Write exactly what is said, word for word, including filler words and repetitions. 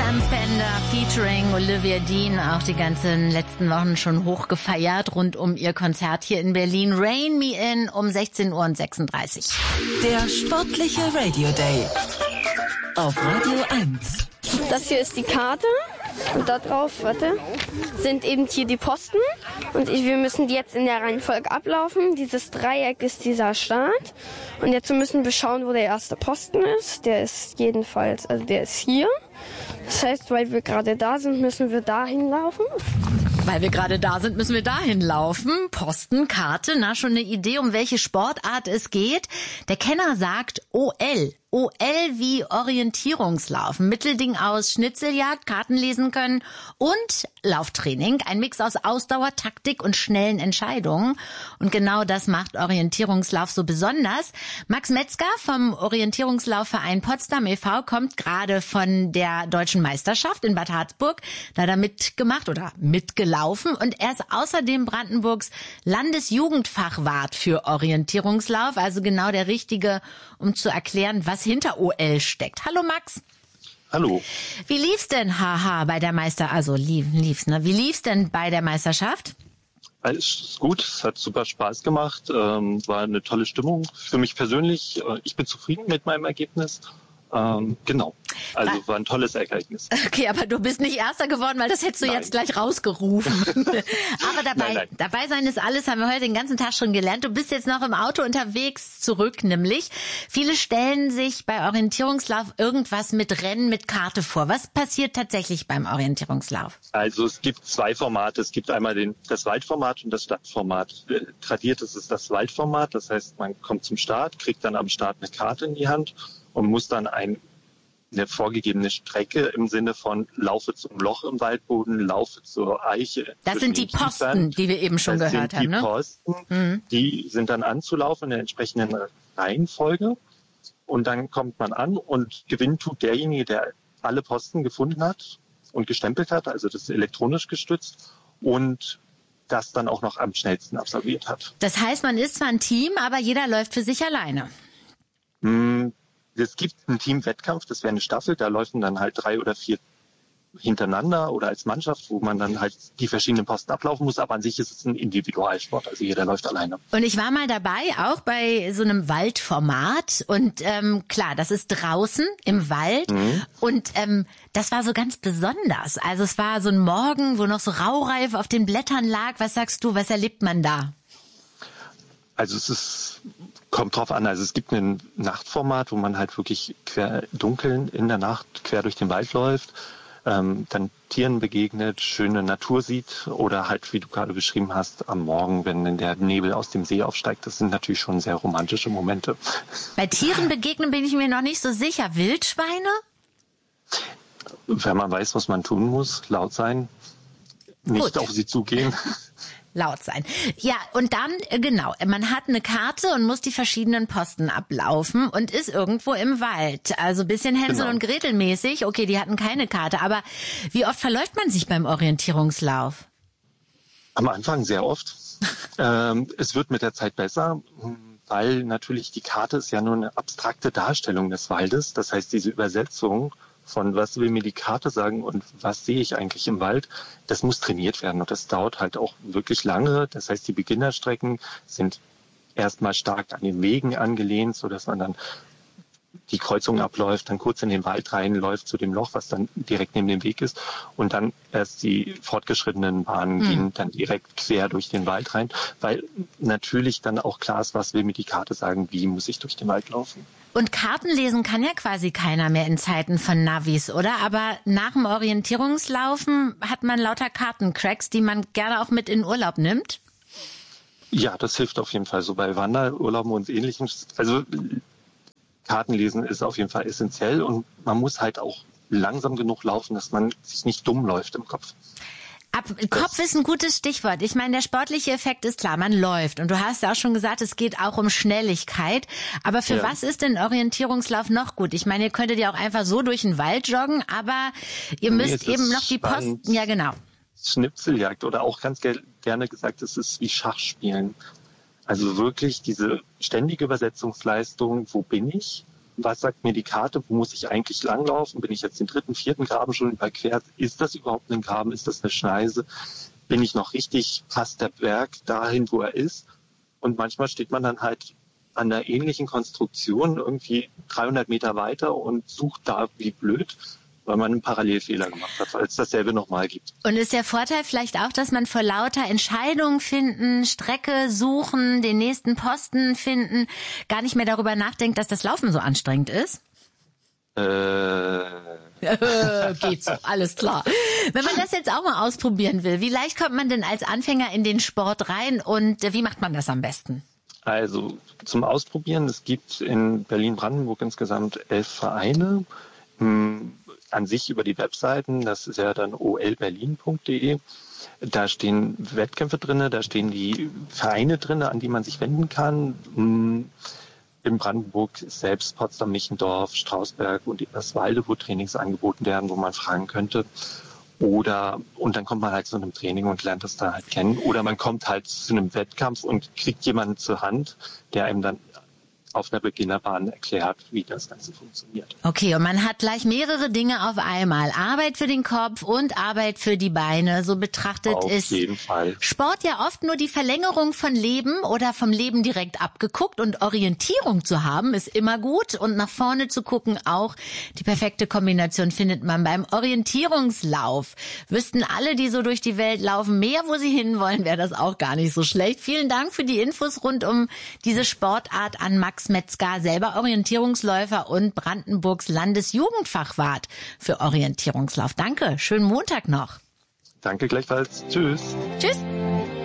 Jan Fender featuring Olivia Dean, auch die ganzen letzten Wochen schon hoch gefeiert rund um ihr Konzert hier in Berlin. Rain Me In um sechzehn Uhr sechsunddreißig. Der sportliche Radio Day auf Radio eins. Das hier ist die Karte und da drauf, warte, sind eben hier die Posten und ich, wir müssen die jetzt in der Reihenfolge ablaufen. Dieses Dreieck ist dieser Start und jetzt müssen wir schauen, wo der erste Posten ist. Der ist jedenfalls, also der ist hier. Das heißt, weil wir gerade da sind, müssen wir dahin laufen. Weil wir gerade da sind, müssen wir dahin laufen. Posten, Karte, na, schon eine Idee, um welche Sportart es geht? Der Kenner sagt O L. O L wie Orientierungslauf. Ein Mittelding aus Schnitzeljagd, Karten lesen können und Lauftraining. Ein Mix aus Ausdauer, Taktik und schnellen Entscheidungen. Und genau das macht Orientierungslauf so besonders. Max Metzger vom Orientierungslaufverein Potsdam e V kommt gerade von der Deutschen Meisterschaft in Bad Harzburg. Da hat er mitgemacht oder mitgelaufen. Und er ist außerdem Brandenburgs Landesjugendfachwart für Orientierungslauf. Also genau der Richtige, um zu erklären, was hinter O L steckt. Hallo Max. Hallo. Wie lief's denn, haha, bei der Meister, also lief, lief's, ne? Wie lief's denn bei der Meisterschaft? Alles ist gut, es hat super Spaß gemacht, ähm, war eine tolle Stimmung für mich persönlich. Äh, ich bin zufrieden mit meinem Ergebnis. Ähm, genau, also war ein tolles Ereignis. Okay, aber du bist nicht Erster geworden, weil das hättest du nein. jetzt gleich rausgerufen. aber dabei, nein, nein. dabei sein ist alles, haben wir heute den ganzen Tag schon gelernt. Du bist jetzt noch im Auto unterwegs zurück, nämlich. Viele stellen sich bei Orientierungslauf irgendwas mit Rennen mit Karte vor. Was passiert tatsächlich beim Orientierungslauf? Also es gibt zwei Formate. Es gibt einmal den, das Waldformat und das Stadtformat. Tradiert ist es das Waldformat, das heißt, man kommt zum Start, kriegt dann am Start eine Karte in die Hand und muss dann ein, eine vorgegebene Strecke im Sinne von laufe zum Loch im Waldboden, laufe zur Eiche. Das sind die Posten, die wir eben schon das gehört sind die haben, ne? Posten, mhm. die sind dann anzulaufen in der entsprechenden Reihenfolge und dann kommt man an und gewinnen tut derjenige, der alle Posten gefunden hat und gestempelt hat, also das ist elektronisch gestützt und das dann auch noch am schnellsten absolviert hat. Das heißt, man ist zwar ein Team, aber jeder läuft für sich alleine. Mhm. Es gibt einen Teamwettkampf, das wäre eine Staffel, da laufen dann halt drei oder vier hintereinander oder als Mannschaft, wo man dann halt die verschiedenen Posten ablaufen muss, aber an sich ist es ein Individualsport, also jeder läuft alleine. Und ich war mal dabei, auch bei so einem Waldformat und ähm, klar, das ist draußen im Wald mhm. und ähm, das war so ganz besonders. Also es war so ein Morgen, wo noch so Raureif auf den Blättern lag. Was sagst du, was erlebt man da? Also es ist, kommt drauf an, also es gibt ein Nachtformat, wo man halt wirklich quer dunkeln in der Nacht quer durch den Wald läuft, ähm, dann Tieren begegnet, schöne Natur sieht oder halt, wie du gerade beschrieben hast, am Morgen, wenn der Nebel aus dem See aufsteigt. Das sind natürlich schon sehr romantische Momente. Bei Tieren begegnen bin ich mir noch nicht so sicher. Wildschweine? Wenn man weiß, was man tun muss, laut sein, nicht Gut. auf sie zugehen. Laut sein. Ja, und dann, genau, man hat eine Karte und muss die verschiedenen Posten ablaufen und ist irgendwo im Wald. Also bisschen Hänsel genau. und Gretel mäßig. Okay, die hatten keine Karte, aber wie oft verläuft man sich beim Orientierungslauf? Am Anfang sehr oft. ähm, es wird mit der Zeit besser, weil natürlich die Karte ist ja nur eine abstrakte Darstellung des Waldes. Das heißt, diese Übersetzung von was will mir die Karte sagen und was sehe ich eigentlich im Wald, das muss trainiert werden und das dauert halt auch wirklich lange. Das heißt, die Beginnerstrecken sind erstmal stark an den Wegen angelehnt, sodass man dann die Kreuzung abläuft, dann kurz in den Wald reinläuft zu dem Loch, was dann direkt neben dem Weg ist und dann erst die fortgeschrittenen Bahnen mhm. gehen dann direkt quer durch den Wald rein, weil natürlich dann auch klar ist, was will mir die Karte sagen, wie muss ich durch den Wald laufen. Und Karten lesen kann ja quasi keiner mehr in Zeiten von Navis, oder? Aber nach dem Orientierungslaufen hat man lauter Kartencracks, die man gerne auch mit in Urlaub nimmt? Ja, das hilft auf jeden Fall so bei Wanderurlauben und Ähnlichem. Also Kartenlesen ist auf jeden Fall essentiell und man muss halt auch langsam genug laufen, dass man sich nicht dumm läuft im Kopf. Ab, Kopf ist ein gutes Stichwort. Ich meine, der sportliche Effekt ist klar, man läuft. Und du hast ja auch schon gesagt, es geht auch um Schnelligkeit. Aber für ja. was ist denn Orientierungslauf noch gut? Ich meine, ihr könntet ja auch einfach so durch den Wald joggen, aber ihr müsst nee, eben noch die spannend. Posten... Ja, genau. Schnipseljagd oder auch ganz ge- gerne gesagt, es ist wie Schachspielen. Also wirklich diese ständige Übersetzungsleistung, wo bin ich? was sagt mir die Karte, wo muss ich eigentlich langlaufen? Bin ich jetzt den dritten, vierten Graben schon überquert? Ist das überhaupt ein Graben? Ist das eine Schneise? Bin ich noch richtig, passt der Berg dahin, wo er ist? Und manchmal steht man dann halt an einer ähnlichen Konstruktion irgendwie dreihundert Meter weiter und sucht da wie blöd, weil man einen Parallelfehler gemacht hat, weil es dasselbe nochmal gibt. Und ist der Vorteil vielleicht auch, dass man vor lauter Entscheidungen finden, Strecke suchen, den nächsten Posten finden, gar nicht mehr darüber nachdenkt, dass das Laufen so anstrengend ist? Äh... Geht so, alles klar. Wenn man das jetzt auch mal ausprobieren will, wie leicht kommt man denn als Anfänger in den Sport rein und wie macht man das am besten? Also zum Ausprobieren, es gibt in Berlin-Brandenburg insgesamt elf Vereine. An sich über die Webseiten, das ist ja dann o l berlin punkt d e. Da stehen Wettkämpfe drin, da stehen die Vereine drin, an die man sich wenden kann. In Brandenburg selbst Potsdam, Michendorf, Strausberg und Eberswalde, wo Trainings angeboten werden, wo man fragen könnte. Oder, und dann kommt man halt zu einem Training und lernt das da halt kennen. Oder man kommt halt zu einem Wettkampf und kriegt jemanden zur Hand, der einem dann auf einer Beginnerbahn erklärt, wie das Ganze funktioniert. Okay, und man hat gleich mehrere Dinge auf einmal. Arbeit für den Kopf und Arbeit für die Beine. So betrachtet auf ist jeden Fall. Sport ja oft nur die Verlängerung von Leben oder vom Leben direkt abgeguckt. Und Orientierung zu haben ist immer gut. Und nach vorne zu gucken auch. Die perfekte Kombination findet man beim Orientierungslauf. Wüssten alle, die so durch die Welt laufen, mehr, wo sie hinwollen, wäre das auch gar nicht so schlecht. Vielen Dank für die Infos rund um diese Sportart an Max Metzger, selber Orientierungsläufer und Brandenburgs Landesjugendfachwart für Orientierungslauf. Danke, schönen Montag noch. Danke gleichfalls. Tschüss. Tschüss.